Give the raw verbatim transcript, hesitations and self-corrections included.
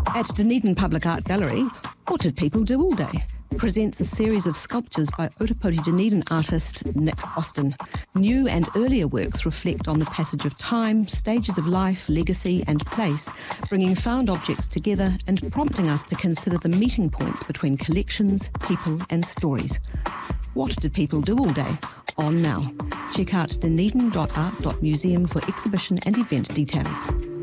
At Dunedin Public Art Gallery, What Did People Do All Day? Presents a series of sculptures by Otapoti Dunedin artist Nick Austin. New and earlier works reflect on the passage of time, stages of life, legacy and place, bringing found objects together and prompting us to consider the meeting points between collections, people and stories. What Did People Do All Day? On now. Check out dunedin dot art dot museum for exhibition and event details.